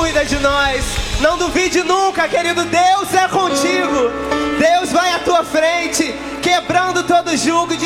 cuida de nós. Não duvide nunca, querido. Deus é contigo. Deus vai à tua frente, quebrando todo jugo,